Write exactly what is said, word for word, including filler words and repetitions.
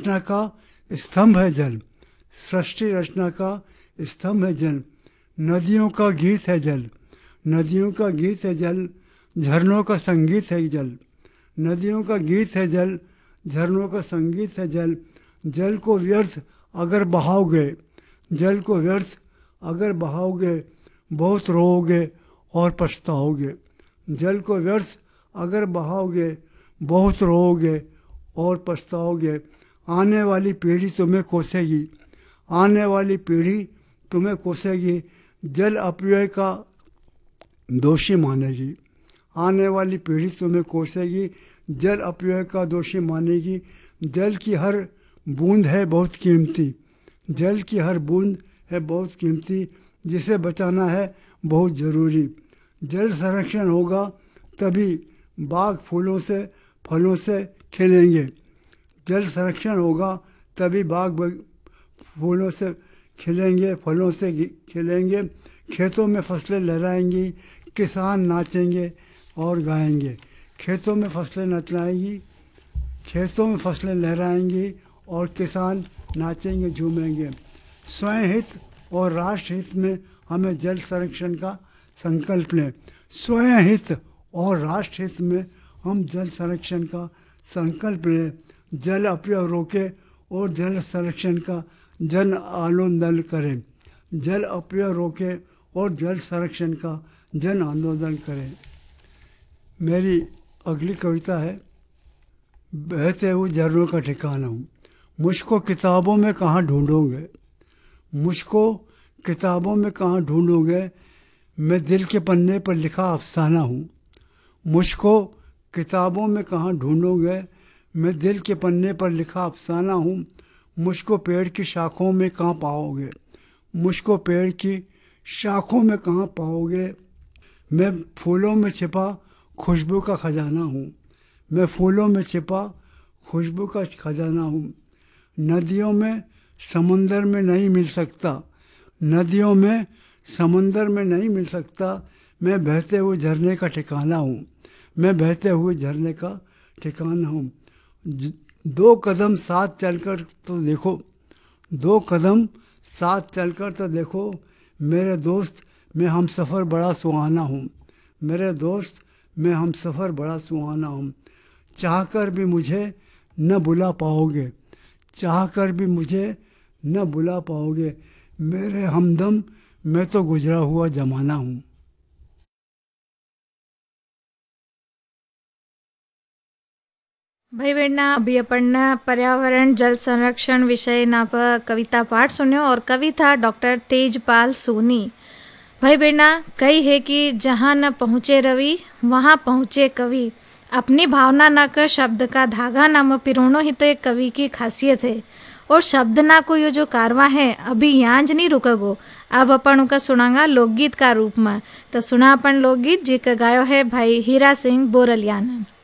रचना का स्तंभ है जल, सृष्टि रचना का स्तंभ है जल। नदियों का गीत है जल, नदियों का गीत है जल, झरनों का संगीत है जल। नदियों का गीत है जल, झरनों का संगीत है जल। जल को व्यर्थ अगर बहाओगे, जल को व्यर्थ अगर बहाओगे, बहुत रोओगे और पछताओगे। जल को व्यर्थ अगर बहाओगे, बहुत रोओगे और पछताओगे। आने वाली पीढ़ी तुम्हें कोसेगी, आने वाली पीढ़ी तुम्हें कोसेगी, जल अपव्यय का दोषी मानेगी। आने वाली पीढ़ी तुम्हें कोसेगी, जल अपव्यय का दोषी मानेगी। जल की हर बूंद है बहुत कीमती, जल की हर बूंद है बहुत कीमती, जिसे बचाना है बहुत ज़रूरी। जल संरक्षण होगा तभी बाग फूलों से फलों से खिलेंगे। जल संरक्षण होगा तभी बाग फूलों से खिलेंगे, फलों से खिलेंगे। खेतों में फसलें लहराएंगी, किसान नाचेंगे और गाएंगे। खेतों में फसलें नचलाएंगी, खेतों में फसलें लहराएंगी और किसान नाचेंगे झूमेंगे। स्वयं हित और राष्ट्र हित में हमें जल संरक्षण का संकल्प लें। स्वयं हित और राष्ट्र हित में हम जल संरक्षण का संकल्प लें। जल अपव्यय रोके और जल संरक्षण का जन आंदोलन करें। जल अपव्यय रोके और जल संरक्षण का जन आंदोलन करें। मेरी अगली कविता है, बहते हुए झरनों का ठिकाना हूँ। मुझको किताबों में कहाँ ढूंढोगे, मुझको किताबों में कहाँ ढूंढोगे, मैं दिल के पन्ने पर लिखा अफसाना हूँ। मुझको किताबों में कहाँ ढूंढोगे, मैं दिल के पन्ने पर लिखा अफसाना हूँ। मुझको पेड़ की शाखों में कहाँ पाओगे, मुझको पेड़ की शाखों में कहाँ पाओगे, मैं फूलों में छिपा खुशबू का खजाना हूँ। मैं फूलों में छिपा खुशबू का खजाना हूँ। नदियों में समंदर में नहीं मिल सकता, नदियों में समंदर में नहीं मिल सकता, मैं बहते हुए झरने का ठिकाना हूँ। मैं बहते हुए झरने का ठिकाना हूँ। दो कदम साथ चलकर तो देखो, दो कदम साथ चलकर तो देखो, मेरे दोस्त मैं हम सफ़र बड़ा सुहाना हूँ। मेरे दोस्त मैं हम सफ़र बड़ा सुहाना हूँ। चाहकर भी मुझे न बुला पाओगे, चाहकर भी मुझे न बुला पाओगे, मेरे हमदम मैं तो गुजरा हुआ ज़माना हूँ। भाई बहना, अभी अपन पर्यावरण जल संरक्षण विषय ना पर कविता पाठ सुनो और कवि था डॉक्टर तेजपाल सोनी। भाई बहना, कही है कि जहाँ न पहुँचे रवि वहाँ पहुँचे कवि। अपनी भावना ना कर शब्द का धागा नाम पिरोनो ही तो एक कवि की खासियत है। और शब्द ना को यो जो कारवा है अभी यांज नहीं रुकगो। अब अपन उनका सुनांगा लोकगीत का रूप में। तो सुना अपन लोकगीत जी का गायो है भाई हीरा सिंह बोरलिया ने।